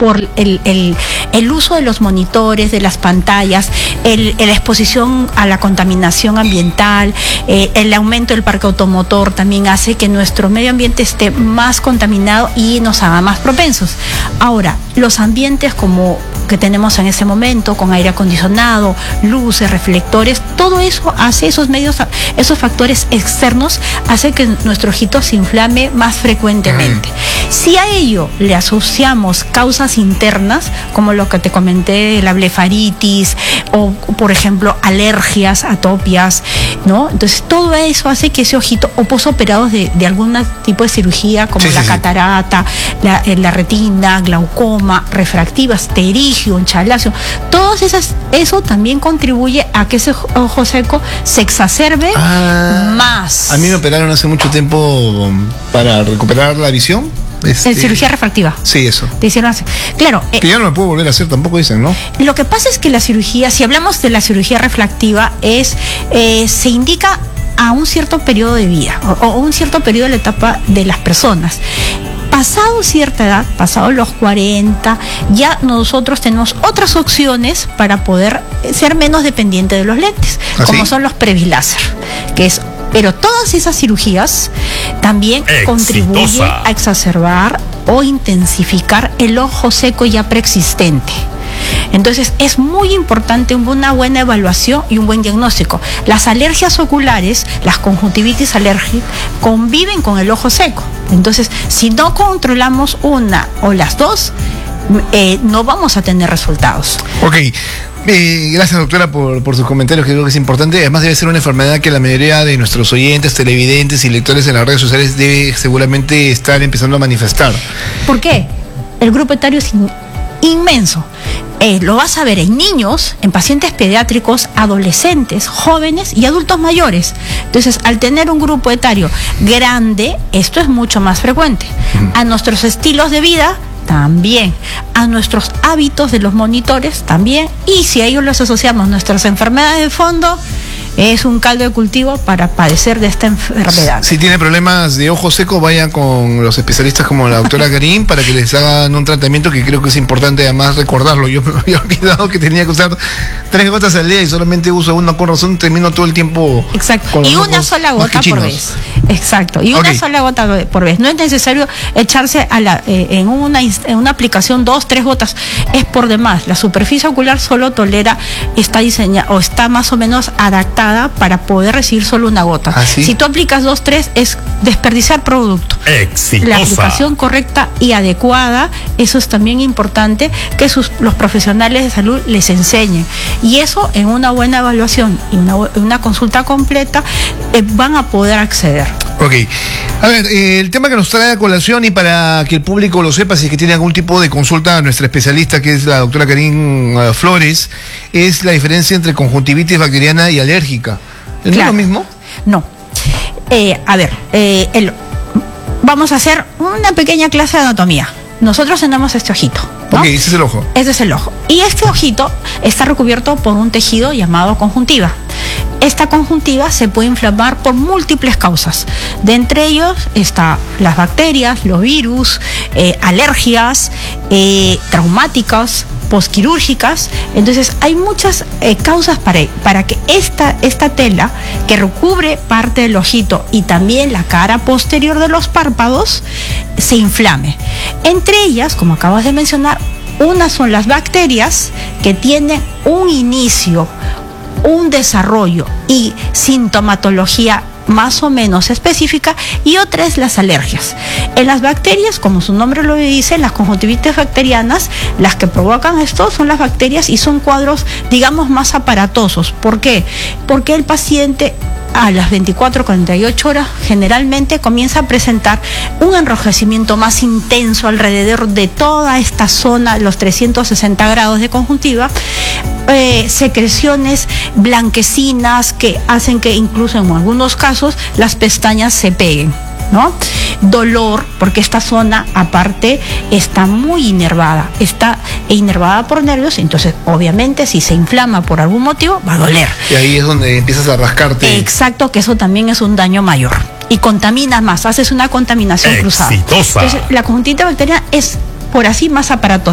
por el uso de los monitores, de las pantallas, la exposición a la contaminación ambiental, el aumento del parque automotor también hace que nuestro medio ambiente esté más contaminado y nos haga más propensos. Ahora, los ambientes como que tenemos en ese momento, con aire acondicionado, luces, reflectores, todo eso hace, esos factores externos hace que nuestro ojito se inflame más frecuentemente. Si a ello le asociamos causas internas, como lo que te comenté, la blefaritis, o por ejemplo alergias, atopias, ¿no? Entonces todo eso hace que ese ojito, o posoperados de algún tipo de cirugía, como la catarata, la retina, glaucoma, refractiva, pterigio, chalacio, todas esas, eso también contribuye a que ese ojo seco se exacerbe más. A mí me operaron hace mucho tiempo para recuperar la visión. En cirugía refractiva. Sí, eso. Te hicieron así. Claro. Que ya no lo puedo volver a hacer tampoco, dicen, ¿no? Lo que pasa es que la cirugía, si hablamos de la cirugía refractiva, se indica a un cierto periodo de vida o un cierto periodo de la etapa de las personas. Pasado cierta edad, pasado los 40, ya nosotros tenemos otras opciones para poder ser menos dependientes de los lentes, como son los Previláser, que es... Pero todas esas cirugías también contribuyen a exacerbar o intensificar el ojo seco ya preexistente. Entonces es muy importante una buena evaluación y un buen diagnóstico. Las alergias oculares, las conjuntivitis alérgicas, conviven con el ojo seco. Entonces, si no controlamos una o las dos, no vamos a tener resultados. Ok. Gracias, doctora, por sus comentarios, que creo que es importante. Además, debe ser una enfermedad que la mayoría de nuestros oyentes, televidentes y lectores en las redes sociales debe seguramente estar empezando a manifestar. ¿Por qué? El grupo etario es inmenso. Lo vas a ver en niños, en pacientes pediátricos, adolescentes, jóvenes y adultos mayores. Entonces, al tener un grupo etario grande, esto es mucho más frecuente. A nuestros estilos de vida también, a nuestros hábitos de los monitores también, y si a ellos los asociamos nuestras enfermedades de fondo, es un caldo de cultivo para padecer de esta enfermedad. Si tiene problemas de ojo seco, vayan con los especialistas como la doctora Karim para que les hagan un tratamiento, que creo que es importante además recordarlo. Yo me había olvidado que tenía que usar 3 gotas al día y solamente uso una, con razón termino todo el tiempo. Exacto, y una sola gota por vez. Exacto, y una sola gota por vez. No es necesario echarse en una aplicación 2, 3 gotas, es por demás. La superficie ocular solo tolera, está diseñada o está más o menos adaptada para poder recibir solo una gota. Si tú aplicas 2, 3, es desperdiciar producto. Exitosa. La aplicación correcta y adecuada, eso es también importante que los profesionales de salud les enseñen. Y eso, en una buena evaluación y una consulta completa, van a poder acceder. Ok. A ver, el tema que nos trae a colación, y para que el público lo sepa, si es que tiene algún tipo de consulta a nuestra especialista, que es la doctora Karim Flores, es la diferencia entre conjuntivitis bacteriana y alérgica. ¿Es lo mismo? No. Vamos a hacer una pequeña clase de anatomía. Nosotros tenemos este ojito, ¿no? Ok, ese es el ojo. Ese es el ojo. Y este ojito está recubierto por un tejido llamado conjuntiva. Esta conjuntiva se puede inflamar por múltiples causas. De entre ellos están las bacterias, los virus, alergias, traumáticas, posquirúrgicas. Entonces hay muchas causas para que esta tela que recubre parte del ojito y también la cara posterior de los párpados se inflame. Entre ellas, como acabas de mencionar, unas son las bacterias, que tienen un inicio, un desarrollo y sintomatología más o menos específica, y otra es las alergias. En las bacterias, como su nombre lo dice, las conjuntivitis bacterianas, las que provocan esto son las bacterias, y son cuadros, digamos, más aparatosos. ¿Por qué? Porque el paciente a las 24, 48 horas generalmente comienza a presentar un enrojecimiento más intenso alrededor de toda esta zona, los 360 grados de conjuntiva, secreciones blanquecinas que hacen que incluso en algunos casos las pestañas se peguen, ¿no? Dolor, porque esta zona aparte está muy inervada, está inervada por nervios, entonces obviamente si se inflama por algún motivo va a doler. Y ahí es donde empiezas a rascarte. Exacto, que eso también es un daño mayor. Y contaminas más, haces una contaminación cruzada. Exitosa. Entonces la conjuntivitis bacteriana es, por así, más aparatosa.